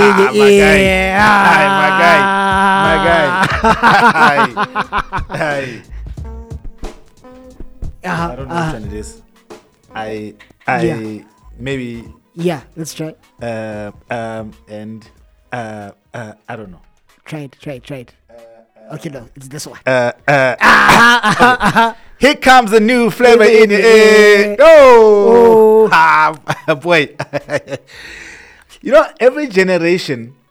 My guy. Hi, my guy. My guy. Hi. I don't know which one it is. Yeah. Maybe Yeah, let's try. and I don't know. Try it. Okay, no, it's this one. Here comes the new flavor in your Yeah. ear. Oh, boy. You know, every generation